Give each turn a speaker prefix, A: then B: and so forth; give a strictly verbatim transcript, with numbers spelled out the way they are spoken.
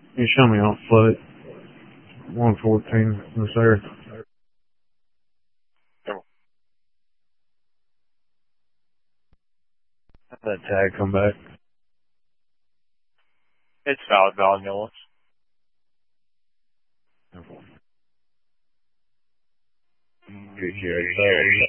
A: You show me on foot. one fourteen, yes, sir. Have that tag come back.
B: It's valid, valid, Nicholas.
A: Good, yes, sir.